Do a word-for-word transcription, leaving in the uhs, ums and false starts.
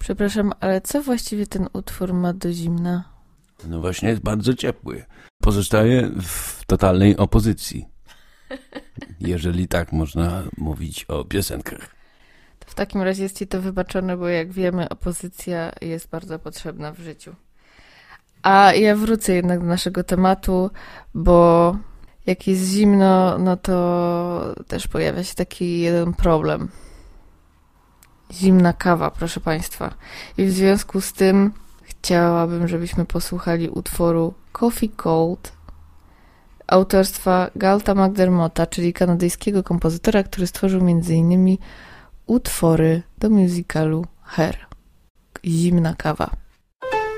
Przepraszam, ale co właściwie ten utwór ma do zimna? No właśnie jest bardzo ciepły. Pozostaje w totalnej opozycji. Jeżeli tak można mówić o piosenkach. To w takim razie jest ci to wybaczone, bo jak wiemy, opozycja jest bardzo potrzebna w życiu. A ja wrócę jednak do naszego tematu, bo jak jest zimno, no to też pojawia się taki jeden problem. Zimna kawa, proszę Państwa. I w związku z tym chciałabym, żebyśmy posłuchali utworu Coffee Cold autorstwa Galta McDermotta, czyli kanadyjskiego kompozytora, który stworzył między innymi utwory do musicalu Hair. Zimna kawa.